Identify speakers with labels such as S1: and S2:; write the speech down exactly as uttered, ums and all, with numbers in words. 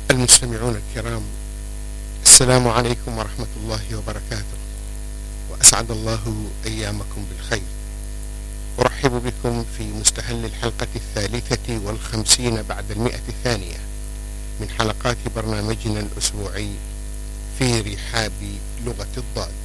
S1: المستمعون الكرام، السلام عليكم ورحمة الله وبركاته، وأسعد الله أيامكم بالخير. أرحب بكم في مستهل الحلقة الثالثة والخمسين بعد المئة الثانية من حلقات برنامجنا الأسبوعي في رحاب لغة الضاد.